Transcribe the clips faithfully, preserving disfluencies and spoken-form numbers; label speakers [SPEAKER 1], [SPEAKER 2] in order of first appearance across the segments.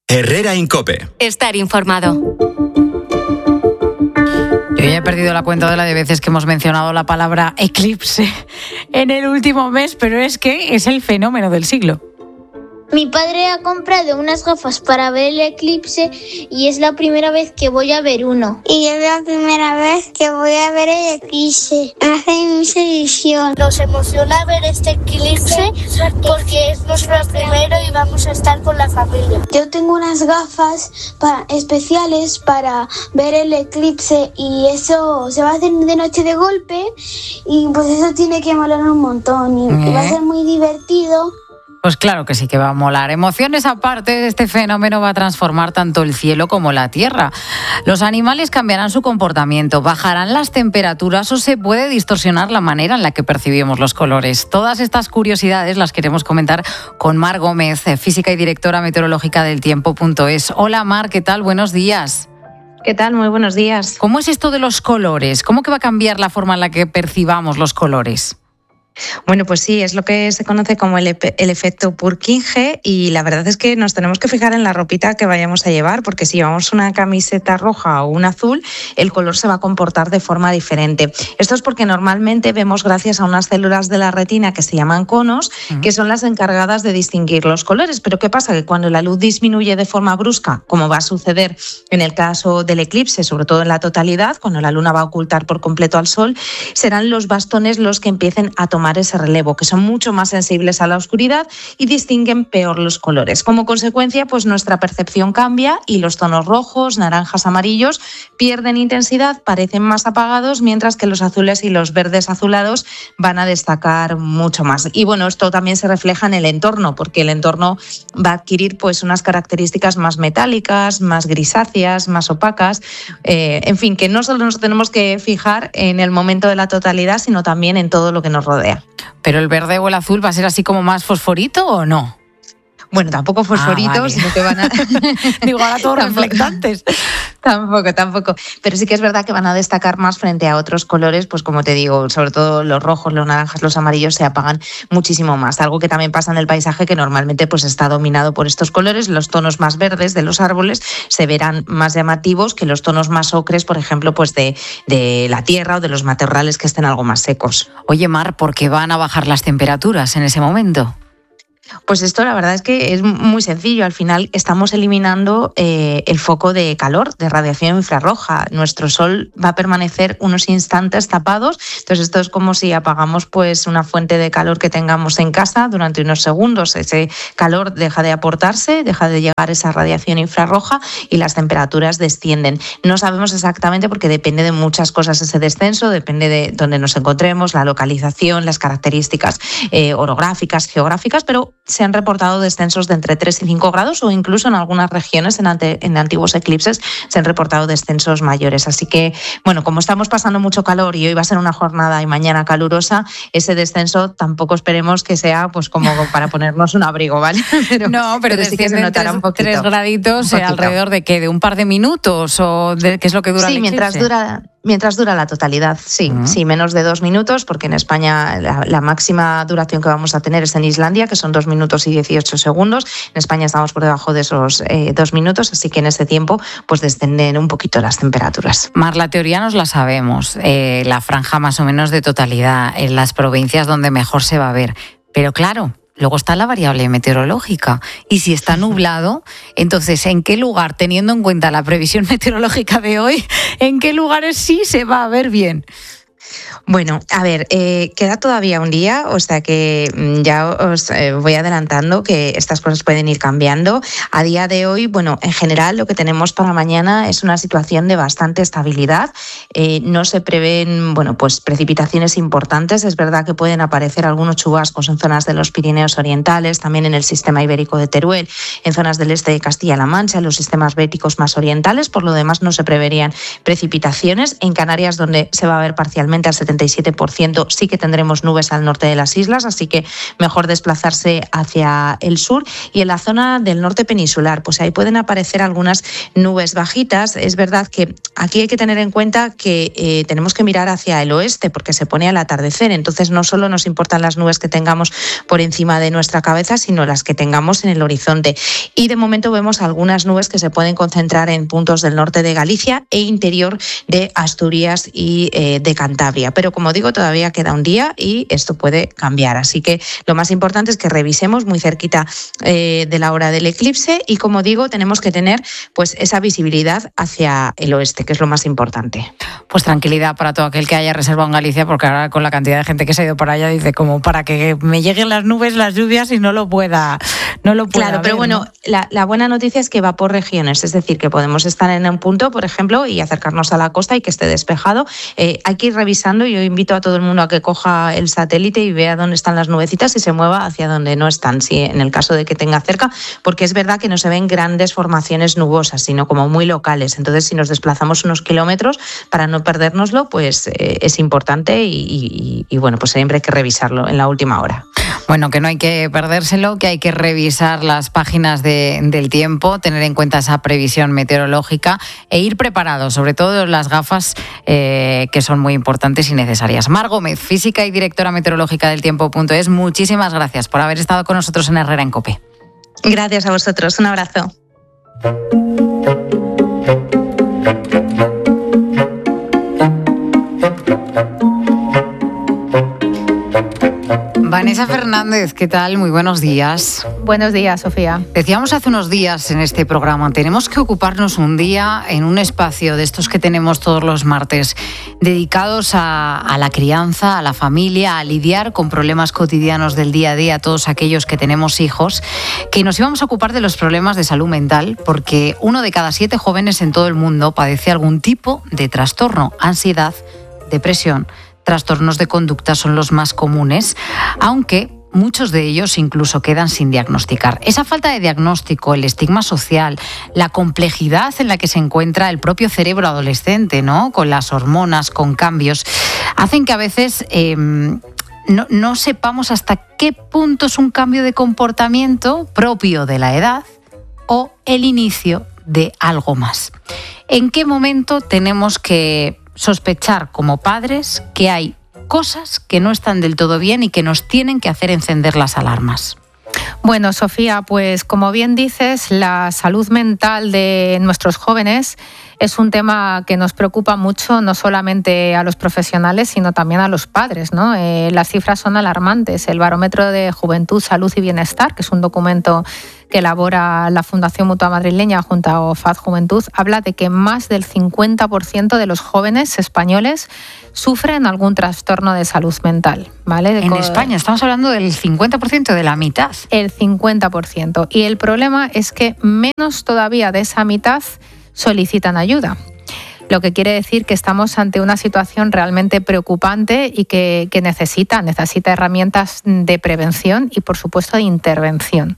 [SPEAKER 1] Herrera Incope.
[SPEAKER 2] Estar informado.
[SPEAKER 3] Yo ya he perdido la cuenta de la de veces que hemos mencionado la palabra eclipse en el último mes, pero es que es el fenómeno del siglo.
[SPEAKER 4] Mi padre ha comprado unas gafas para ver el eclipse y es la primera vez que voy a ver uno.
[SPEAKER 5] Y es la primera vez que voy a ver el eclipse. Hace mucha ilusión.
[SPEAKER 4] Nos emociona ver este eclipse porque es nuestro primero y vamos a estar con la familia.
[SPEAKER 5] Yo tengo unas gafas para, especiales para ver el eclipse y eso se va a hacer de noche de golpe y pues eso tiene que molar un montón y ¿Eh? va a ser muy divertido.
[SPEAKER 3] Pues claro que sí que va a molar. Emociones aparte, este fenómeno va a transformar tanto el cielo como la tierra. Los animales cambiarán su comportamiento, bajarán las temperaturas o se puede distorsionar la manera en la que percibimos los colores. Todas estas curiosidades las queremos comentar con Mar Gómez, física y directora meteorológica del tiempo punto es. Hola Mar, ¿qué tal? Buenos días.
[SPEAKER 6] ¿Qué tal? Muy buenos días.
[SPEAKER 3] ¿Cómo es esto de los colores? ¿Cómo que va a cambiar la forma en la que percibamos los colores?
[SPEAKER 6] Bueno, pues sí, es lo que se conoce como el, el efecto Purkinje y la verdad es que nos tenemos que fijar en la ropita que vayamos a llevar porque si llevamos una camiseta roja o una azul, el color se va a comportar de forma diferente. Esto es porque normalmente vemos gracias a unas células de la retina que se llaman conos, uh-huh. que son las encargadas de distinguir los colores. Pero ¿qué pasa? Que cuando la luz disminuye de forma brusca, como va a suceder en el caso del eclipse, sobre todo en la totalidad, cuando la luna va a ocultar por completo al sol, serán los bastones los que empiecen a tomar ese relevo, que son mucho más sensibles a la oscuridad y distinguen peor los colores. Como consecuencia, pues nuestra percepción cambia y los tonos rojos, naranjas, amarillos pierden intensidad, parecen más apagados, mientras que los azules y los verdes azulados van a destacar mucho más. Y bueno, esto también se refleja en el entorno, porque el entorno va a adquirir pues unas características más metálicas, más grisáceas, más opacas, eh, en fin, que no solo nos tenemos que fijar en el momento de la totalidad, sino también en todo lo que nos rodea.
[SPEAKER 3] ¿Pero el verde o el azul va a ser así como más fosforito o no?
[SPEAKER 6] Bueno, tampoco fosforitos, ah, vale. sino que van a...
[SPEAKER 3] Digo, ahora todos reflectantes.
[SPEAKER 6] Tampoco, tampoco. Pero sí que es verdad que van a destacar más frente a otros colores, pues como te digo, sobre todo los rojos, los naranjas, los amarillos se apagan muchísimo más. Algo que también pasa en el paisaje que normalmente pues está dominado por estos colores. Los tonos más verdes de los árboles se verán más llamativos que los tonos más ocres, por ejemplo, pues de, de la tierra o de los matorrales que estén algo más secos.
[SPEAKER 3] Oye, Mar, ¿por qué van a bajar las temperaturas en ese momento?
[SPEAKER 6] Pues esto la verdad es que es muy sencillo. Al final estamos eliminando eh, el foco de calor, de radiación infrarroja. Nuestro sol va a permanecer unos instantes tapados. Entonces esto es como si apagamos pues una fuente de calor que tengamos en casa durante unos segundos. Ese calor deja de aportarse, deja de llegar esa radiación infrarroja y las temperaturas descienden. No sabemos exactamente porque depende de muchas cosas ese descenso, depende de dónde nos encontremos, la localización, las características eh, orográficas, geográficas, pero se han reportado descensos de entre tres y cinco grados o incluso en algunas regiones, en, ante, en antiguos eclipses, se han reportado descensos mayores. Así que, bueno, como estamos pasando mucho calor y hoy va a ser una jornada y mañana calurosa, ese descenso tampoco esperemos que sea pues como para ponernos un abrigo, ¿vale?
[SPEAKER 3] Pero, no, pero, pero sí que se notará un poquito. Tres graditos un alrededor de qué, de un par de minutos o de qué es lo que dura
[SPEAKER 6] sí,
[SPEAKER 3] el eclipse.
[SPEAKER 6] mientras dura... Mientras dura la totalidad, sí, uh-huh. sí, menos de dos minutos, porque en España la, la máxima duración que vamos a tener es en Islandia, que son dos minutos y dieciocho segundos. En España estamos por debajo de esos eh, dos minutos, así que en ese tiempo pues descenden un poquito las temperaturas.
[SPEAKER 3] Mar, la teoría nos la sabemos, eh, la franja más o menos de totalidad, en las provincias donde mejor se va a ver, pero claro... Luego está la variable meteorológica. Y si está nublado, entonces, ¿en qué lugar, teniendo en cuenta la previsión meteorológica de hoy, en qué lugares sí se va a ver bien?
[SPEAKER 6] Bueno, a ver, eh, queda todavía un día, o sea que ya os eh, voy adelantando que estas cosas pueden ir cambiando. A día de hoy, bueno, en general lo que tenemos para mañana es una situación de bastante estabilidad. Eh, no se prevén, bueno, pues precipitaciones importantes. Es verdad que pueden aparecer algunos chubascos en zonas de los Pirineos orientales, también en el sistema ibérico de Teruel, en zonas del este de Castilla-La Mancha, en los sistemas béticos más orientales. Por lo demás, no se preverían precipitaciones. En Canarias, donde se va a ver parcialmente actualmente al setenta y siete por ciento sí que tendremos nubes al norte de las islas, así que mejor desplazarse hacia el sur. Y en la zona del norte peninsular, pues ahí pueden aparecer algunas nubes bajitas. Es verdad que aquí hay que tener en cuenta que eh, tenemos que mirar hacia el oeste porque se pone al atardecer, entonces no solo nos importan las nubes que tengamos por encima de nuestra cabeza, sino las que tengamos en el horizonte. Y de momento vemos algunas nubes que se pueden concentrar en puntos del norte de Galicia e interior de Asturias y eh, de Cantabria. Pero como digo, todavía queda un día y esto puede cambiar. Así que lo más importante es que revisemos muy cerquita eh, de la hora del eclipse y, como digo, tenemos que tener pues esa visibilidad hacia el oeste, que es lo más importante.
[SPEAKER 3] Pues tranquilidad para todo aquel que haya reservado en Galicia, porque ahora con la cantidad de gente que se ha ido para allá dice como para que me lleguen las nubes, las lluvias y no lo pueda, no lo pueda
[SPEAKER 6] Claro,
[SPEAKER 3] ver,
[SPEAKER 6] pero bueno,
[SPEAKER 3] ¿no?
[SPEAKER 6] la, la buena noticia es que va por regiones, es decir, que podemos estar en un punto, por ejemplo, y acercarnos a la costa y que esté despejado. Eh, hay que ir revisando y yo invito a todo el mundo a que coja el satélite y vea dónde están las nubecitas y se mueva hacia donde no están, si en el caso de que tenga cerca, porque es verdad que no se ven grandes formaciones nubosas, sino como muy locales. Entonces, si nos desplazamos unos kilómetros para no perdérnoslo, pues eh, es importante y, y, y bueno, pues siempre hay que revisarlo en la última hora.
[SPEAKER 3] Bueno, que no hay que perdérselo, que hay que revisar las páginas de, del tiempo, tener en cuenta esa previsión meteorológica e ir preparados, sobre todo las gafas eh, que son muy importantes y necesarias. Mar Gómez, física y directora meteorológica del tiempo punto es, muchísimas gracias por haber estado con nosotros en Herrera en COPE.
[SPEAKER 6] Gracias a vosotros, un abrazo.
[SPEAKER 3] Vanessa Fernández, ¿qué tal? Muy buenos días.
[SPEAKER 1] Buenos días, Sofía.
[SPEAKER 3] Decíamos hace unos días en este programa, tenemos que ocuparnos un día en un espacio de estos que tenemos todos los martes, dedicados a, a la crianza, a la familia, a lidiar con problemas cotidianos del día a día, todos aquellos que tenemos hijos, que nos íbamos a ocupar de los problemas de salud mental, porque uno de cada siete jóvenes en todo el mundo padece algún tipo de trastorno, ansiedad, depresión. Trastornos de conducta son los más comunes, aunque muchos de ellos incluso quedan sin diagnosticar. Esa falta de diagnóstico, el estigma social, la complejidad en la que se encuentra el propio cerebro adolescente, ¿no? Con las hormonas, con cambios, hacen que a veces eh, no, no sepamos hasta qué punto es un cambio de comportamiento propio de la edad o el inicio de algo más. ¿En qué momento tenemos que sospechar como padres que hay cosas que no están del todo bien y que nos tienen que hacer encender las alarmas?
[SPEAKER 1] Bueno, Sofía, pues como bien dices, la salud mental de nuestros jóvenes es un tema que nos preocupa mucho, no solamente a los profesionales, sino también a los padres, ¿no? Eh, las cifras son alarmantes. El Barómetro de Juventud, Salud y Bienestar, que es un documento que elabora la Fundación Mutua Madrileña junto a O F A D Juventud, habla de que más del cincuenta por ciento de los jóvenes españoles sufren algún trastorno de salud mental, ¿vale?
[SPEAKER 3] En España estamos hablando del cincuenta por ciento, de la mitad.
[SPEAKER 1] El cincuenta por ciento. Y el problema es que menos todavía de esa mitad solicitan ayuda. Lo que quiere decir que estamos ante una situación realmente preocupante y que, que necesita, necesita herramientas de prevención y, por supuesto, de intervención.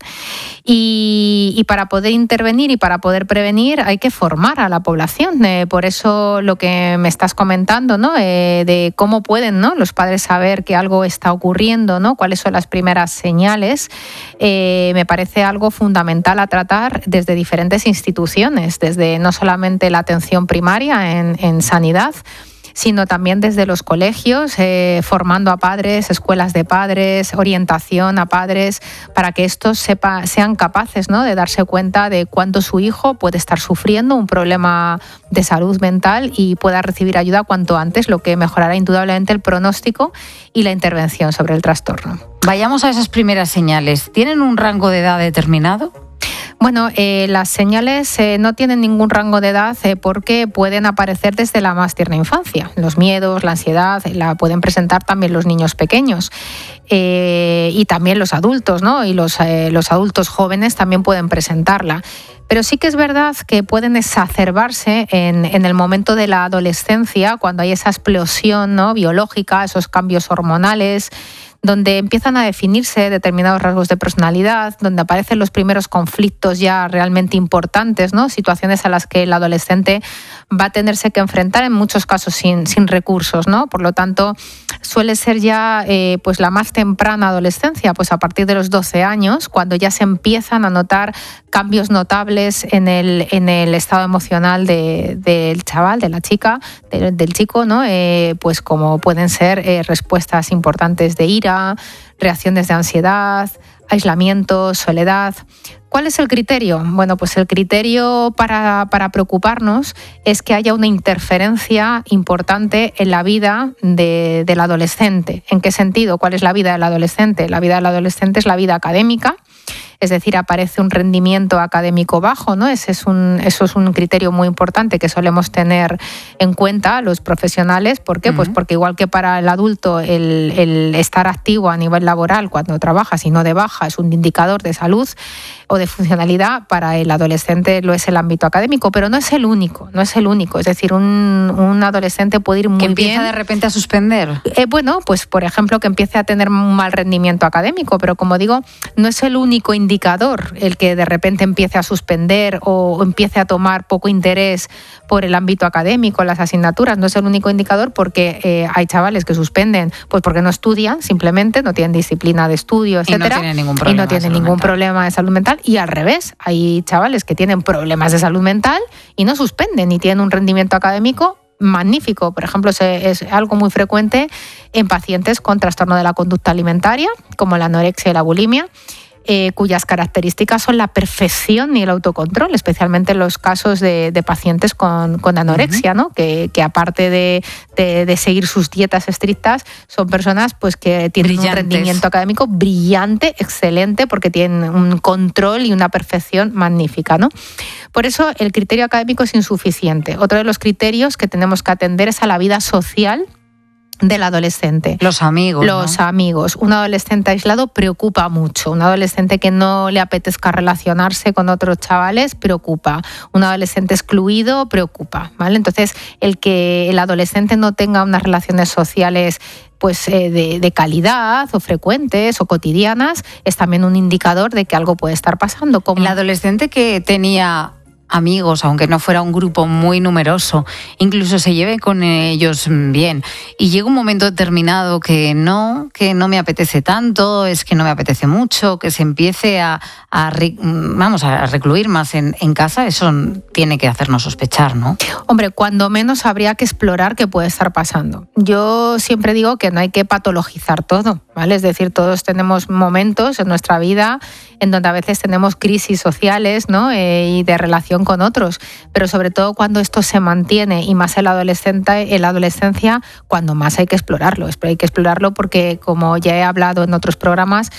[SPEAKER 1] Y, y para poder intervenir y para poder prevenir hay que formar a la población. Eh, por eso lo que me estás comentando, ¿no? Eh, de cómo pueden, ¿no?, los padres saber que algo está ocurriendo, ¿no? Cuáles son las primeras señales, eh, me parece algo fundamental a tratar desde diferentes instituciones, desde no solamente la atención primaria en, en sanidad, sino también desde los colegios, eh, formando a padres, escuelas de padres, orientación a padres, para que estos sepa, sean capaces, ¿no?, de darse cuenta de cuándo su hijo puede estar sufriendo un problema de salud mental y pueda recibir ayuda cuanto antes, lo que mejorará indudablemente el pronóstico y la intervención sobre el trastorno.
[SPEAKER 3] Vayamos a esas primeras señales. ¿Tienen un rango de edad determinado?
[SPEAKER 1] Bueno, eh, las señales eh, no tienen ningún rango de edad eh, porque pueden aparecer desde la más tierna infancia. Los miedos, la ansiedad, la pueden presentar también los niños pequeños eh, y también los adultos, ¿no? Y los, eh, los adultos jóvenes también pueden presentarla. Pero sí que es verdad que pueden exacerbarse en, en el momento de la adolescencia, cuando hay esa explosión, ¿no?, biológica, esos cambios hormonales, donde empiezan a definirse determinados rasgos de personalidad, donde aparecen los primeros conflictos ya realmente importantes, ¿no? Situaciones a las que el adolescente va a tenerse que enfrentar, en muchos casos sin, sin recursos, ¿no? Por lo tanto, suele ser ya eh, pues la más temprana adolescencia, pues a partir de los doce años, cuando ya se empiezan a notar cambios notables en el, en el estado emocional de, del chaval, de la chica, de, del chico, ¿no? Eh, pues como pueden ser eh, respuestas importantes de ira, reacciones de ansiedad, aislamiento, soledad. ¿Cuál es el criterio? Bueno, pues el criterio para, para preocuparnos es que haya una interferencia importante en la vida de, del adolescente. ¿En qué sentido? ¿Cuál es la vida del adolescente? La vida del adolescente es la vida académica, es decir, aparece un rendimiento académico bajo, ¿no? Ese es un, eso es un criterio muy importante que solemos tener en cuenta los profesionales. ¿Por qué? Uh-huh. Pues porque igual que para el adulto el, el estar activo a nivel laboral cuando trabajas y no de baja es un indicador de salud o de funcionalidad, para el adolescente lo es el ámbito académico, pero no es el único, no es el único. Es decir, un, un adolescente puede ir muy bien...
[SPEAKER 3] ¿Que empieza de repente a suspender?
[SPEAKER 1] Eh, bueno, pues por ejemplo que empiece a tener un mal rendimiento académico, pero como digo, no es el único indicador el que de repente empiece a suspender o empiece a tomar poco interés por el ámbito académico, las asignaturas. No es el único indicador, porque eh, hay chavales que suspenden pues porque no estudian, simplemente no tienen disciplina de estudio, etcétera,
[SPEAKER 3] y no tienen ningún problema,
[SPEAKER 1] y no tienen ningún problema de salud mental. Y al revés, hay chavales que tienen problemas de salud mental y no suspenden y tienen un rendimiento académico magnífico. Por ejemplo, es algo muy frecuente en pacientes con trastorno de la conducta alimentaria, como la anorexia y la bulimia, Eh, cuyas características son la perfección y el autocontrol, especialmente en los casos de, de pacientes con, con anorexia, ¿no? que, que aparte de, de, de seguir sus dietas estrictas, son personas pues que tienen Brillantes. un rendimiento académico brillante, excelente, porque tienen un control y una perfección magnífica, ¿no? Por eso el criterio académico es insuficiente. Otro de los criterios que tenemos que atender es a la vida social del adolescente.
[SPEAKER 3] Los amigos.
[SPEAKER 1] Los
[SPEAKER 3] ¿no?
[SPEAKER 1] amigos. Un adolescente aislado preocupa mucho. Un adolescente que no le apetezca relacionarse con otros chavales preocupa. Un adolescente excluido preocupa, ¿vale? Entonces, el que el adolescente no tenga unas relaciones sociales pues eh, de, de calidad o frecuentes o cotidianas es también un indicador de que algo puede estar pasando. Como...
[SPEAKER 3] El adolescente que tenía amigos, aunque no fuera un grupo muy numeroso, incluso se lleve con ellos bien, y llega un momento determinado que no, que no me apetece tanto, es que no me apetece mucho, que se empiece a, a vamos a recluir más en, en casa, eso tiene que hacernos sospechar, ¿no?
[SPEAKER 1] Hombre, cuando menos habría que explorar qué puede estar pasando. Yo siempre digo que no hay que patologizar todo, ¿vale? Es decir, todos tenemos momentos en nuestra vida en donde a veces tenemos crisis sociales, ¿no? Eh, y de relación con otros, pero sobre todo cuando esto se mantiene, y más en la adolescente, en la adolescencia, cuando más hay que explorarlo. Hay que explorarlo porque, como ya he hablado en otros programas,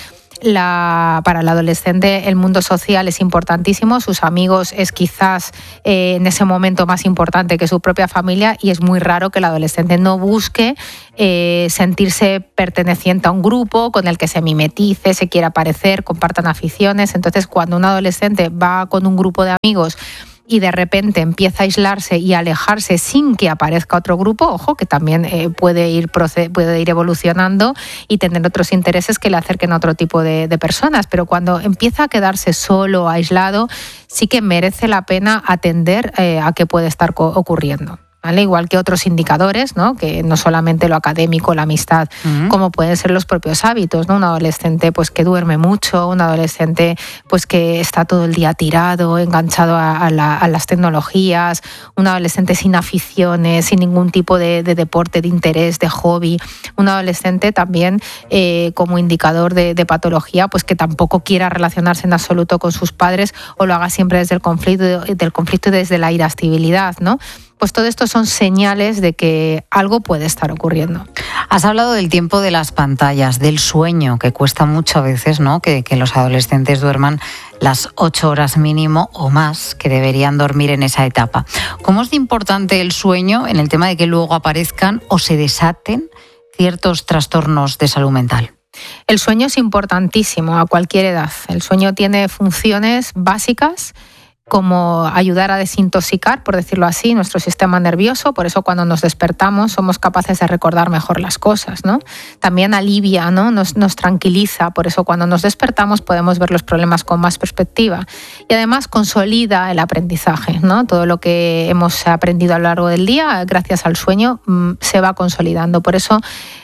[SPEAKER 1] La, para el adolescente el mundo social es importantísimo, sus amigos es quizás eh, en ese momento más importante que su propia familia, y es muy raro que el adolescente no busque eh, sentirse perteneciente a un grupo con el que se mimetice, se quiera parecer, compartan aficiones. Entonces, cuando un adolescente va con un grupo de amigos y de repente empieza a aislarse y a alejarse sin que aparezca otro grupo, ojo, que también eh, puede ir proced- puede ir evolucionando y tener otros intereses que le acerquen a otro tipo de, de personas, pero cuando empieza a quedarse solo, aislado, sí que merece la pena atender eh, a qué puede estar co- ocurriendo. ¿Vale? Igual que otros indicadores, ¿no? Que no solamente lo académico, la amistad, uh-huh. como pueden ser los propios hábitos, ¿no? Un adolescente pues que duerme mucho, un adolescente pues que está todo el día tirado, enganchado a, a, la, a las tecnologías, un adolescente sin aficiones, sin ningún tipo de, de deporte, de interés, de hobby, un adolescente también eh, como indicador de, de patología, pues que tampoco quiera relacionarse en absoluto con sus padres o lo haga siempre desde el conflicto, del conflicto y desde la irascibilidad, ¿no? Pues todo esto son señales de que algo puede estar ocurriendo.
[SPEAKER 3] Has hablado del tiempo de las pantallas, del sueño, que cuesta mucho a veces, ¿no? Que, que los adolescentes duerman las ocho horas mínimo o más que deberían dormir en esa etapa. ¿Cómo es importante el sueño en el tema de que luego aparezcan o se desaten ciertos trastornos de salud mental?
[SPEAKER 1] El sueño es importantísimo a cualquier edad. El sueño tiene funciones básicas como ayudar a desintoxicar, por decirlo así, nuestro sistema nervioso. Por eso cuando nos despertamos somos capaces de recordar mejor las cosas, ¿no? También alivia, ¿no? Nos, nos tranquiliza. Por eso cuando nos despertamos podemos ver los problemas con más perspectiva. Y además consolida el aprendizaje, ¿no? Todo lo que hemos aprendido a lo largo del día, gracias al sueño, se va consolidando. Por eso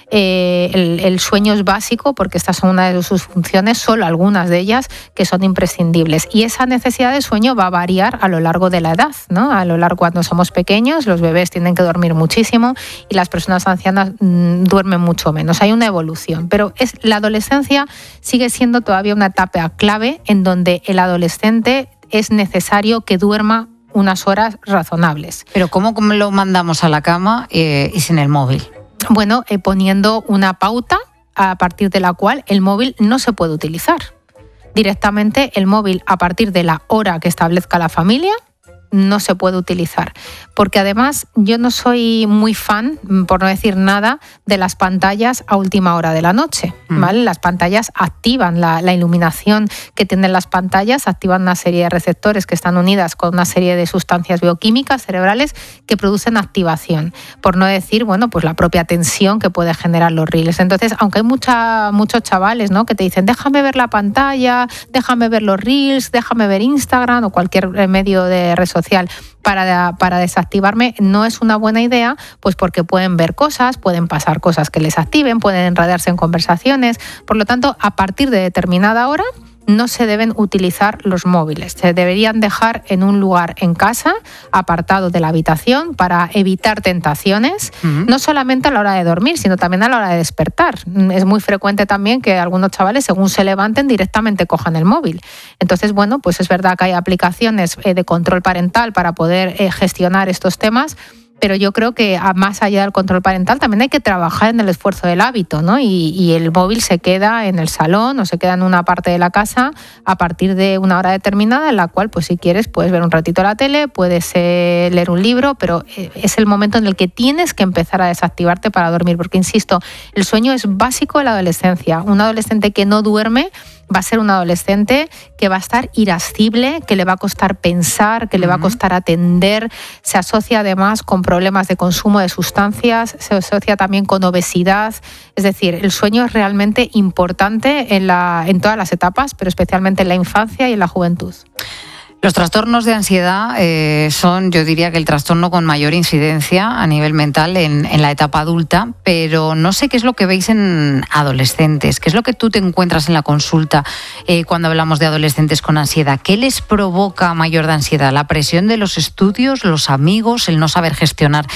[SPEAKER 1] Eh, el, el sueño es básico, porque estas son una de sus funciones, solo algunas de ellas que son imprescindibles. Y esa necesidad de sueño va a variar a lo largo de la edad, ¿no? A lo largo, cuando somos pequeños, los bebés tienen que dormir muchísimo y las personas ancianas mmm, duermen mucho menos. Hay una evolución, pero es, la adolescencia sigue siendo todavía una etapa clave en donde el adolescente es necesario que duerma unas horas razonables.
[SPEAKER 3] Pero ¿cómo lo mandamos a la cama eh, y sin el móvil?
[SPEAKER 1] Bueno, eh, poniendo una pauta a partir de la cual el móvil no se puede utilizar. Directamente el móvil, a partir de la hora que establezca la familia, no se puede utilizar. Porque además yo no soy muy fan, por no decir nada, de las pantallas a última hora de la noche, ¿vale? Mm. Las pantallas activan la, la iluminación que tienen las pantallas, activan una serie de receptores que están unidas con una serie de sustancias bioquímicas cerebrales que producen activación. Por no decir, bueno, pues la propia tensión que puede generar los reels. Entonces, aunque hay mucha, muchos chavales, ¿no?, que te dicen, déjame ver la pantalla, déjame ver los reels, déjame ver Instagram o cualquier medio de red social para, para desactivarme, no es una buena idea, pues porque pueden ver cosas, pueden pasar cosas que les activen, pueden enredarse en conversaciones. Por lo tanto, a partir de determinada hora no se deben utilizar los móviles. Se deberían dejar en un lugar en casa, apartado de la habitación, para evitar tentaciones, uh-huh. no solamente a la hora de dormir, sino también a la hora de despertar. Es muy frecuente también que algunos chavales, según se levanten, directamente cojan el móvil. Entonces, bueno, pues es verdad que hay aplicaciones de control parental para poder gestionar estos temas, pero yo creo que más allá del control parental también hay que trabajar en el esfuerzo del hábito, ¿no? Y, y el móvil se queda en el salón o se queda en una parte de la casa a partir de una hora determinada, en la cual, pues si quieres, puedes ver un ratito la tele, puedes eh, leer un libro, pero es el momento en el que tienes que empezar a desactivarte para dormir, porque, insisto, el sueño es básico en la adolescencia. Un adolescente que no duerme va a ser un adolescente que va a estar irascible, que le va a costar pensar, que uh-huh. le va a costar atender. Se asocia además con problemas de consumo de sustancias, se asocia también con obesidad. Es decir, el sueño es realmente importante en, la, en todas las etapas, pero especialmente en la infancia y en la juventud.
[SPEAKER 3] Los trastornos de ansiedad eh, son, yo diría, que el trastorno con mayor incidencia a nivel mental en, en la etapa adulta, pero no sé qué es lo que veis en adolescentes, qué es lo que tú te encuentras en la consulta eh, cuando hablamos de adolescentes con ansiedad. ¿Qué les provoca mayor de ansiedad? ¿La presión de los estudios, los amigos, el no saber gestionar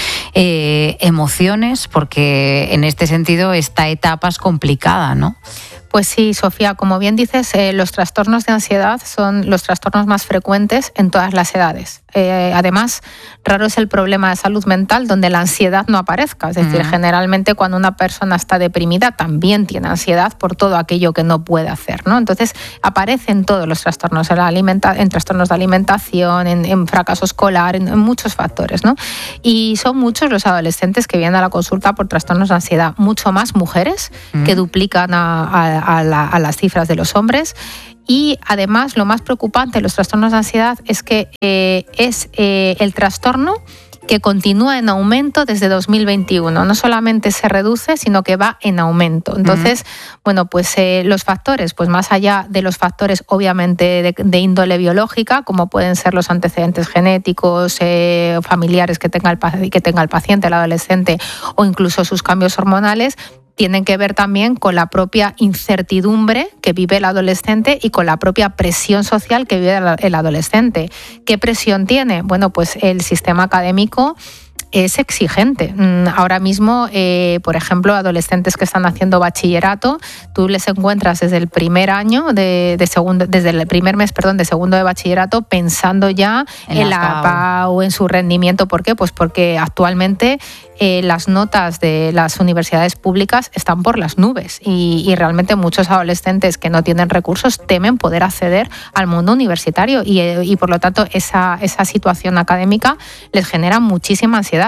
[SPEAKER 3] eh, emociones? Porque en este sentido esta etapa es complicada, ¿no?
[SPEAKER 1] Pues sí, Sofía, como bien dices, eh, los trastornos de ansiedad son los trastornos más frecuentes en todas las edades. Eh, además, raro es el problema de salud mental donde la ansiedad no aparezca. Es decir, uh-huh. generalmente cuando una persona está deprimida también tiene ansiedad por todo aquello que no puede hacer, ¿no? Entonces, aparecen todos los trastornos, en, la alimenta- en trastornos de alimentación, en, en fracaso escolar, en, en muchos factores, ¿no? Y son muchos los adolescentes que vienen a la consulta por trastornos de ansiedad, mucho más mujeres, uh-huh. que duplican a, a A, la, a las cifras de los hombres. Y además lo más preocupante de los trastornos de ansiedad es que eh, es eh, el trastorno que continúa en aumento desde dos mil veintiuno. No solamente se reduce, sino que va en aumento. Entonces, uh-huh. bueno, pues eh, los factores, pues más allá de los factores obviamente de, de índole biológica, como pueden ser los antecedentes genéticos, eh, familiares que tenga, el, que tenga el paciente, el adolescente, o incluso sus cambios hormonales, tienen que ver también con la propia incertidumbre que vive el adolescente y con la propia presión social que vive el adolescente. ¿Qué presión tiene? Bueno, pues el sistema académico es exigente. Ahora mismo, eh, por ejemplo, adolescentes que están haciendo bachillerato, tú les encuentras desde el primer año de, de segundo, desde el primer mes, perdón, de segundo de bachillerato, pensando ya en, en la P A U, en su rendimiento. ¿Por qué? Pues porque actualmente eh, las notas de las universidades públicas están por las nubes y, y realmente muchos adolescentes que no tienen recursos temen poder acceder al mundo universitario y, y por lo tanto esa, esa situación académica les genera muchísima ansiedad.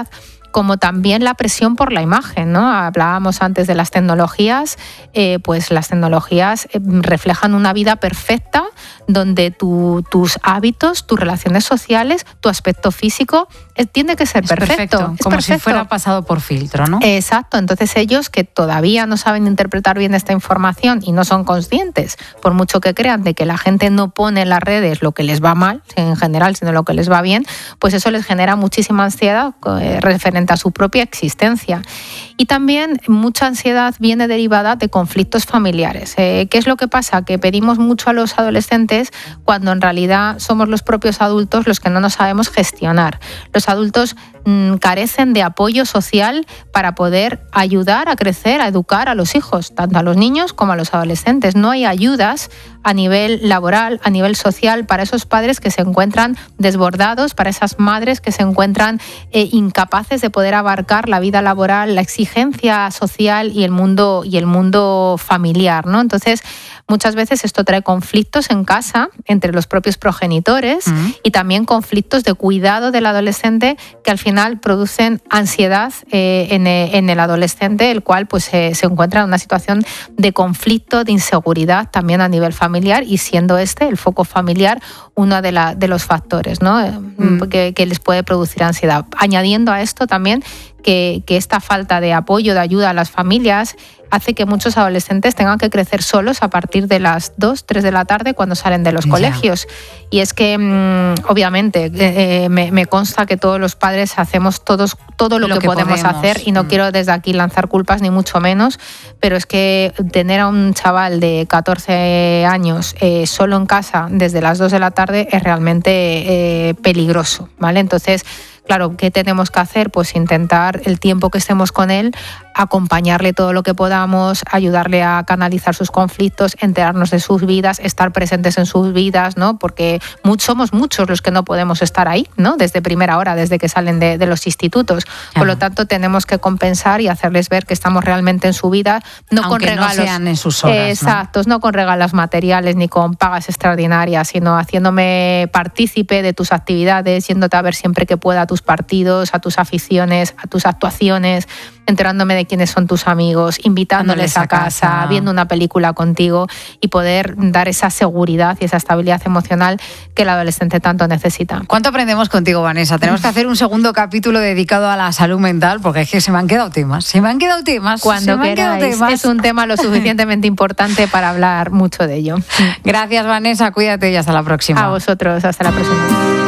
[SPEAKER 1] como también la presión por la imagen, ¿no? Hablábamos antes de las tecnologías, eh, pues las tecnologías reflejan una vida perfecta donde tu, tus hábitos, tus relaciones sociales, tu aspecto físico eh, tiene que ser
[SPEAKER 3] es
[SPEAKER 1] perfecto.
[SPEAKER 3] perfecto.
[SPEAKER 1] Es
[SPEAKER 3] como
[SPEAKER 1] perfecto.
[SPEAKER 3] si fuera pasado por filtro, ¿no?
[SPEAKER 1] Exacto, entonces ellos que todavía no saben interpretar bien esta información y no son conscientes, por mucho que crean de que la gente no pone en las redes lo que les va mal, en general, sino lo que les va bien, pues eso les genera muchísima ansiedad eh, referente a su propia existencia. Y también mucha ansiedad viene derivada de conflictos familiares. Eh, ¿Qué es lo que pasa? Que pedimos mucho a los adolescentes cuando en realidad somos los propios adultos los que no nos sabemos gestionar. Los adultos mmm, carecen de apoyo social para poder ayudar a crecer, a educar a los hijos, tanto a los niños como a los adolescentes. No hay ayudas a nivel laboral, a nivel social, para esos padres que se encuentran desbordados, para esas madres que se encuentran eh, incapaces de poder abarcar la vida laboral, la exigencia social y el mundo, y el mundo familiar, ¿no? Entonces, muchas veces esto trae conflictos en casa entre los propios progenitores uh-huh. y también conflictos de cuidado del adolescente que al final producen ansiedad eh, en, en el adolescente, el cual pues eh, se encuentra en una situación de conflicto, de inseguridad también a nivel familiar, y siendo este, el foco familiar, uno de, la, de los factores, ¿no? uh-huh. que, que les puede producir ansiedad. Añadiendo a esto también que, que esta falta de apoyo, de ayuda a las familias hace que muchos adolescentes tengan que crecer solos a partir de las dos, tres de la tarde cuando salen de los yeah. colegios. Y es que, mmm, obviamente, eh, me, me consta que todos los padres hacemos todos, todo lo, lo que, que podemos, podemos hacer, y no mm. quiero desde aquí lanzar culpas ni mucho menos, pero es que tener a un chaval de catorce años eh, solo en casa desde las dos de la tarde es realmente eh, peligroso, ¿vale? Entonces, claro, ¿qué tenemos que hacer? Pues intentar el tiempo que estemos con él, acompañarle todo lo que podamos, ayudarle a canalizar sus conflictos, enterarnos de sus vidas, estar presentes en sus vidas, ¿no? Porque muchos, somos muchos los que no podemos estar ahí, ¿no? Desde primera hora, desde que salen de, de los institutos. Claro. Por lo tanto, tenemos que compensar y hacerles ver que estamos realmente en su vida, no
[SPEAKER 3] Aunque
[SPEAKER 1] con regalos.
[SPEAKER 3] No sean en sus horas,
[SPEAKER 1] eh, exactos, ¿no? no con regalos materiales ni con pagas extraordinarias, sino haciéndome partícipe de tus actividades, yéndote a ver siempre que pueda a tus partidos, a tus aficiones, a tus actuaciones, enterándome de quiénes son tus amigos, invitándoles a, a casa, casa, viendo una película contigo, y poder dar esa seguridad y esa estabilidad emocional que el adolescente tanto necesita.
[SPEAKER 3] ¿Cuánto aprendemos contigo, Vanessa? Tenemos que hacer un segundo capítulo dedicado a la salud mental, porque es que se me han quedado temas, se me han quedado temas.
[SPEAKER 1] Cuando
[SPEAKER 3] se me
[SPEAKER 1] queráis,
[SPEAKER 3] han quedado temas.
[SPEAKER 1] Es un tema lo suficientemente importante para hablar mucho de ello.
[SPEAKER 3] Gracias, Vanessa, cuídate y hasta la próxima.
[SPEAKER 1] A vosotros, hasta la próxima.